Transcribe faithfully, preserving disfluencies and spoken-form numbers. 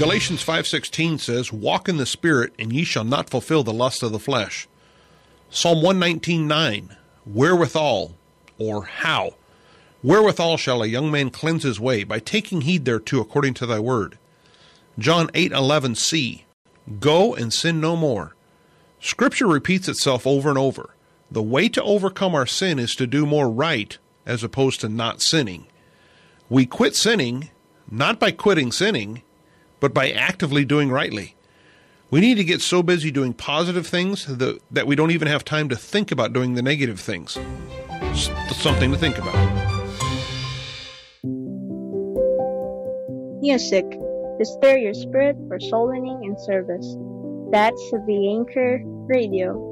Galatians five sixteen says, "Walk in the Spirit, and ye shall not fulfill the lust of the flesh." Psalm one nineteen nine, "Wherewithal," or how, "wherewithal shall a young man cleanse his way? By taking heed thereto according to thy word." John eight eleven c, "Go and sin no more." Scripture repeats itself over and over. The way to overcome our sin is to do more right as opposed to not sinning. We quit sinning, not by quitting sinning, but by actively doing rightly. We need to get so busy doing positive things that, that we don't even have time to think about doing the negative things. S- something to think about. Music to stir your spirit for soul winning and service. That's the Anchor Radio.